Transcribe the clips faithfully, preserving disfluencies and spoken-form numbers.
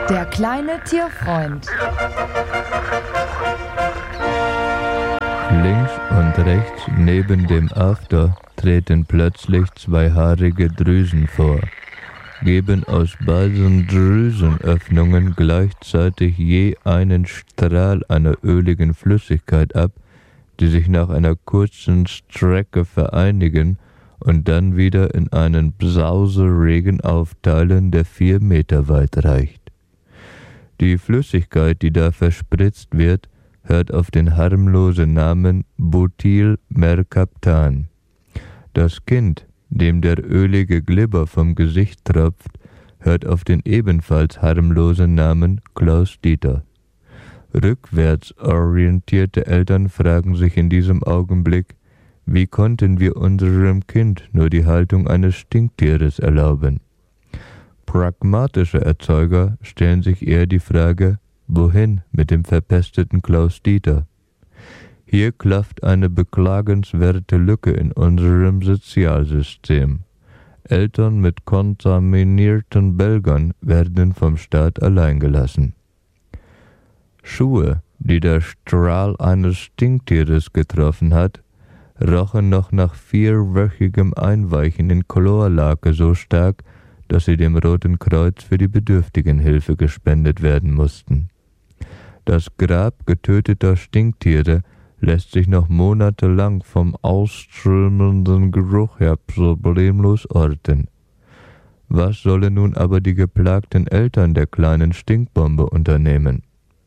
Der kleine Tierfreund. Links und rechts neben dem After treten plötzlich zwei haarige Drüsen vor, geben aus beiden Drüsenöffnungen gleichzeitig je einen Strahl einer öligen Flüssigkeit ab, die sich nach einer kurzen Strecke vereinigen und dann wieder in einen Sauseregen aufteilen, der vier Meter weit reicht. Die Flüssigkeit, die da verspritzt wird, hört auf den harmlosen Namen Butylmercaptan. Das Kind, dem der ölige Glibber vom Gesicht tropft, hört auf den ebenfalls harmlosen Namen Klaus-Dieter. Rückwärts orientierte Eltern fragen sich in diesem Augenblick, wie konnten wir unserem Kind nur die Haltung eines Stinktieres erlauben? Pragmatische Erzeuger stellen sich eher die Frage, wohin mit dem verpesteten Klaus-Dieter? Hier klafft eine beklagenswerte Lücke in unserem Sozialsystem. Eltern mit kontaminierten Belgern werden vom Staat allein gelassen. Schuhe, die der Strahl eines Stinktieres getroffen hat, rochen noch nach vierwöchigem Einweichen in Chlorlake so stark, dass sie dem Roten Kreuz für die Bedürftigenhilfe gespendet werden mussten. Das Grab getöteter Stinktiere lässt sich noch monatelang vom ausströmenden Geruch her problemlos orten. Was sollen nun aber die geplagten Eltern der kleinen Stinkbombe unternehmen?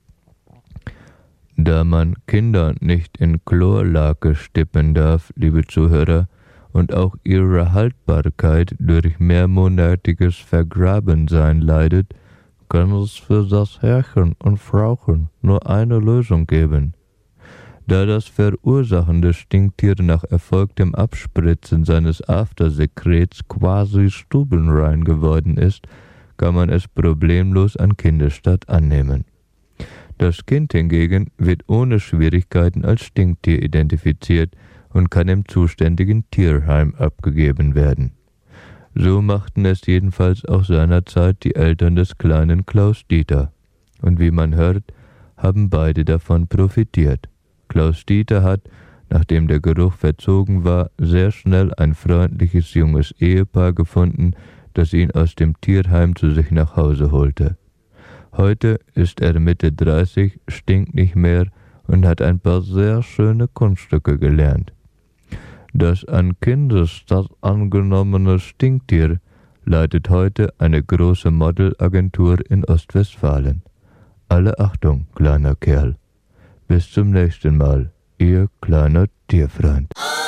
Da man Kinder nicht in Chlorlake stippen darf, liebe Zuhörer, und auch ihre Haltbarkeit durch mehrmonatiges Vergrabensein leidet, kann es für das Herrchen und Frauchen nur eine Lösung geben. Da das verursachende Stinktier nach erfolgtem Abspritzen seines Aftersekrets quasi stubenrein geworden ist, kann man es problemlos an Kindesstatt annehmen. Das Kind hingegen wird ohne Schwierigkeiten als Stinktier identifiziert und kann im zuständigen Tierheim abgegeben werden. So machten es jedenfalls auch seinerzeit die Eltern des kleinen Klaus-Dieter. Und wie man hört, haben beide davon profitiert. Klaus-Dieter hat, nachdem der Geruch verzogen war, sehr schnell ein freundliches junges Ehepaar gefunden, das ihn aus dem Tierheim zu sich nach Hause holte. Heute ist er Mitte dreißig, stinkt nicht mehr und hat ein paar sehr schöne Kunststücke gelernt. Das an Kindesstatt angenommene Stinktier leitet heute eine große Modelagentur in Ostwestfalen. Alle Achtung, kleiner Kerl. Bis zum nächsten Mal, Ihr kleiner Tierfreund.